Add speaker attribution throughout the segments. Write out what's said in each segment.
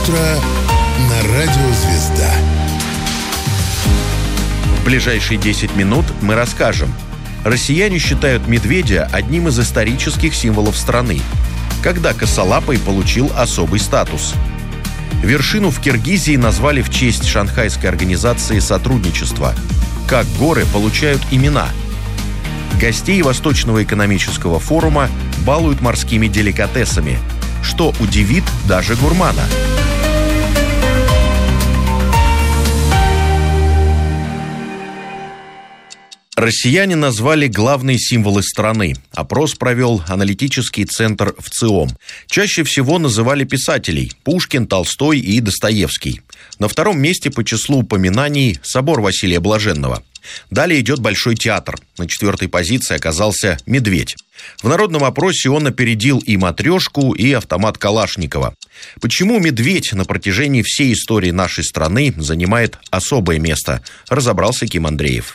Speaker 1: Утро на радио «Звезда».
Speaker 2: В ближайшие 10 минут мы расскажем. Россияне считают медведя одним из исторических символов страны. Когда косолапый получил особый статус. Вершину в Киргизии назвали в честь Шанхайской организации сотрудничества. Как горы получают имена. Гостей Восточного экономического форума балуют морскими деликатесами, что удивит даже гурмана. Россияне назвали главные символы страны. Опрос провел аналитический центр ВЦИОМ. Чаще всего называли писателей – Пушкин, Толстой и Достоевский. На втором месте по числу упоминаний собор Василия Блаженного. Далее идет Большой театр. На 4-й позиции оказался «Медведь». В народном опросе он опередил и «Матрешку», и автомат Калашникова. Почему медведь на протяжении всей истории нашей страны занимает особое место, разобрался Ким Андреев.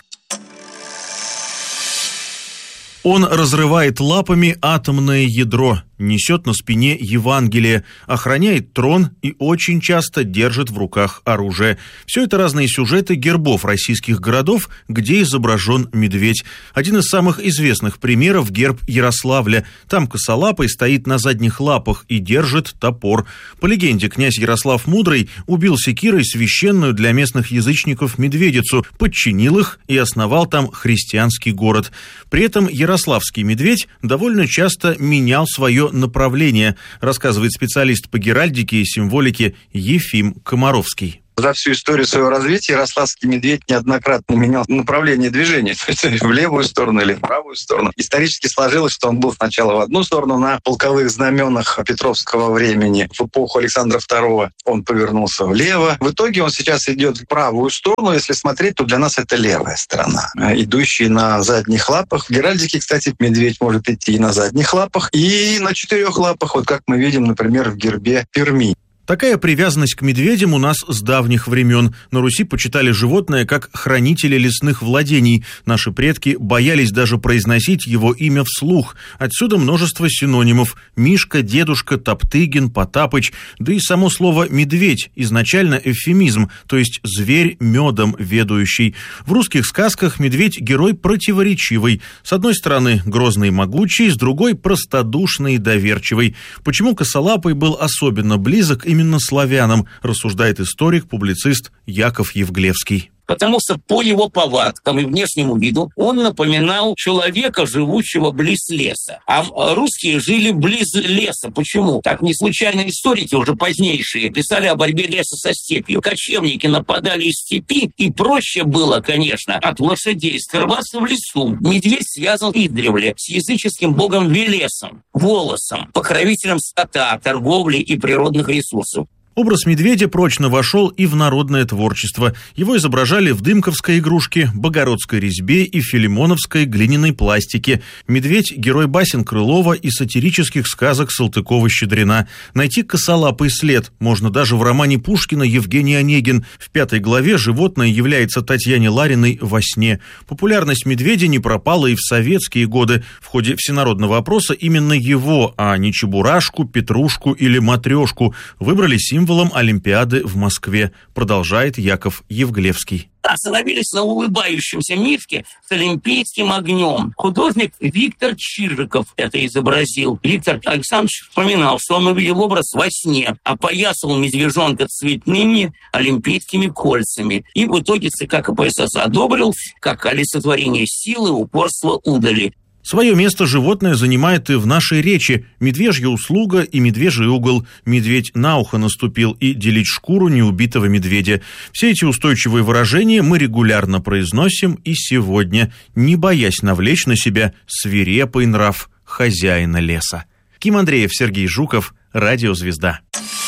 Speaker 3: Он разрывает лапами атомное ядро, несет на спине Евангелие, охраняет трон и очень часто держит в руках оружие. Все это разные сюжеты гербов российских городов, где изображен медведь. Один из самых известных примеров – герб Ярославля. Там косолапый стоит на задних лапах и держит топор. По легенде, князь Ярослав Мудрый убил секирой священную для местных язычников медведицу, подчинил их и основал там христианский город. При этом ярославский медведь довольно часто менял свое направление, рассказывает специалист по геральдике и символике Ефим Комаровский.
Speaker 4: За всю историю своего развития ярославский медведь неоднократно менял направление движения, то есть в левую сторону или в правую сторону. Исторически сложилось, что он был сначала в одну сторону на полковых знаменах Петровского времени. В эпоху Александра II он повернулся влево. В итоге он сейчас идет в правую сторону. Если смотреть, то для нас это левая сторона, идущая на задних лапах. В геральдике, кстати, медведь может идти и на задних лапах, и на 4 лапах, вот как мы видим, например, в гербе Перми.
Speaker 3: Такая привязанность к медведям у нас с давних времен. На Руси почитали животное как хранителя лесных владений. Наши предки боялись даже произносить его имя вслух. Отсюда множество синонимов: Мишка, Дедушка, Топтыгин, Потапыч. Да и само слово «медведь» изначально эвфемизм, то есть зверь медом ведающий. В русских сказках медведь – герой противоречивый. С одной стороны грозный и могучий, с другой – простодушный и доверчивый. Почему косолапый был особенно близок именно славянам, рассуждает историк-публицист Яков Евглевский.
Speaker 5: Потому что по его повадкам и внешнему виду он напоминал человека, живущего близ леса. А русские жили близ леса. Почему? Так не случайно историки, уже позднейшие, писали о борьбе леса со степью. Кочевники нападали из степи, и проще было, конечно, от лошадей скрываться в лесу. Медведь связан издревле с языческим богом Велесом, Волосом, покровителем скота, торговли и природных ресурсов.
Speaker 3: Образ медведя прочно вошел и в народное творчество. Его изображали в дымковской игрушке, богородской резьбе и филимоновской глиняной пластике. Медведь – герой басен Крылова и сатирических сказок Салтыкова-Щедрина. Найти косолапый след можно даже в романе Пушкина «Евгений Онегин». В 5 главе животное является Татьяне Лариной во сне. Популярность медведя не пропала и в советские годы. В ходе всенародного опроса именно его, а не Чебурашку, Петрушку или Матрешку, выбрали символом Олимпиады в Москве, продолжает Яков Евглевский.
Speaker 5: Остановились на улыбающемся мишке с олимпийским огнем. Художник Виктор Чижиков это изобразил. Виктор Александрович вспоминал, что он увидел образ во сне, опоясал медвежонка цветными олимпийскими кольцами. И в итоге ЦК КПСС одобрил как олицетворение силы, упорства, удали.
Speaker 3: Свое место животное занимает и в нашей речи. Медвежья услуга и медвежий угол. Медведь на ухо наступил и делить шкуру неубитого медведя. Все эти устойчивые выражения мы регулярно произносим и сегодня, не боясь навлечь на себя свирепый нрав хозяина леса. Ким Андреев, Сергей Жуков, Радио «Звезда».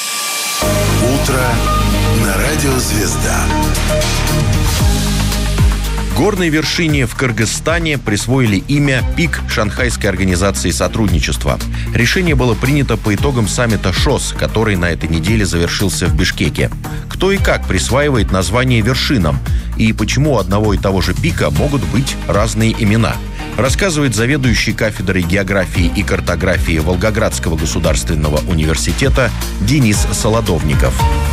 Speaker 1: Утро на Радио «Звезда».
Speaker 2: Горной вершине в Кыргызстане присвоили имя «Пик» Шанхайской организации сотрудничества. Решение было принято по итогам саммита ШОС, который на этой неделе завершился в Бишкеке. Кто и как присваивает название вершинам? И почему у одного и того же пика могут быть разные имена? рассказывает заведующий кафедрой географии и картографии Волгоградского государственного университета Денис Солодовников.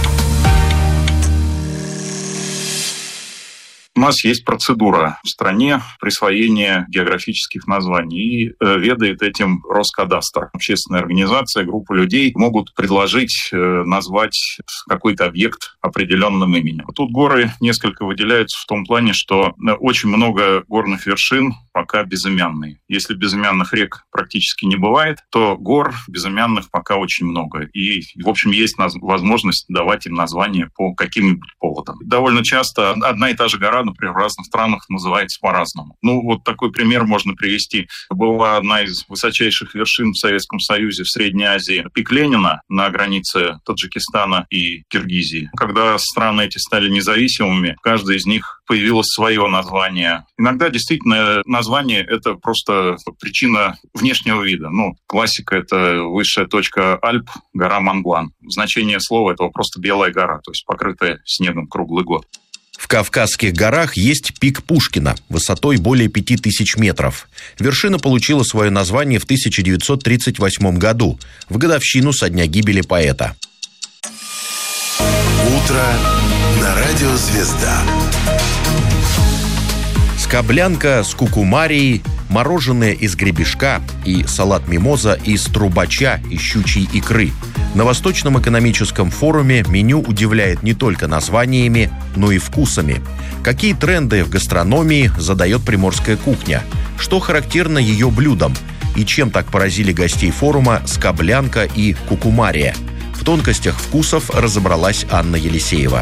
Speaker 6: У нас есть процедура в стране присвоения географических названий, и ведает этим Роскадастр. Общественная организация, группа людей могут предложить назвать какой-то объект определенным именем. Тут горы несколько выделяются в том плане, что очень много горных вершин пока безымянные. Если безымянных рек практически не бывает, то гор безымянных пока очень много. И, в общем, есть возможность давать им название по каким-нибудь поводам. Довольно часто одна и та же гора, например, в разных странах называется по-разному. Вот такой пример можно привести. Была одна из высочайших вершин в Советском Союзе в Средней Азии, пик Ленина на границе Таджикистана и Киргизии. Когда страны эти стали независимыми, в каждой из них появилось свое название. Иногда действительно название – это просто причина внешнего вида. Классика – это высшая точка Альп, гора Монблан. Значение слова – это просто белая гора, то есть покрытая снегом круглый год.
Speaker 2: В Кавказских горах есть пик Пушкина, высотой более 5000 метров. Вершина получила свое название в 1938 году, в годовщину со дня гибели поэта.
Speaker 1: Утро на радио «Звезда».
Speaker 2: Скоблянка с кукумарией, мороженое из гребешка и салат мимоза из трубача и щучьей икры. На Восточном экономическом форуме меню удивляет не только названиями, но и вкусами. Какие тренды в гастрономии задает приморская кухня? Что характерно ее блюдам? И чем так поразили гостей форума скоблянка и кукумария? В тонкостях вкусов разобралась Анна Елисеева.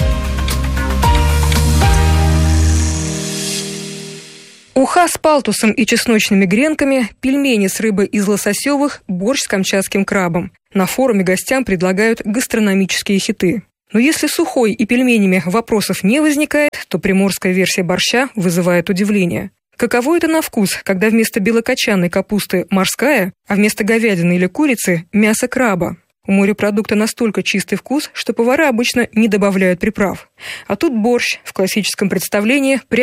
Speaker 7: Уха с палтусом и чесночными гренками, пельмени с рыбой из лососевых, борщ с камчатским крабом. На форуме гостям предлагают гастрономические хиты. Но если с ухой и пельменями вопросов не возникает, то приморская версия борща вызывает удивление. Каково это на вкус, когда вместо белокочанной капусты морская, а вместо говядины или курицы мясо краба? У морепродукта настолько чистый вкус, что повара обычно не добавляют приправ. А тут борщ в классическом представлении